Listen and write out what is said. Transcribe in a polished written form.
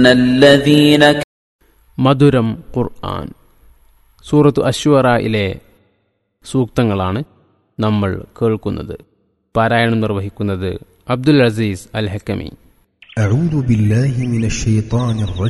الذين മധുരം ഖുർആൻ സൂറത്ത് അശ്വറയിലെ സൂക്തങ്ങളാണ് നമ്മൾ കേൾക്കുന്നത്. പാരായണം നിർവഹിക്കുന്നത് അബ്ദുൽ അസീസ് അൽ ഹക്കമി. أعوذ بالله من الشيطان الرجيم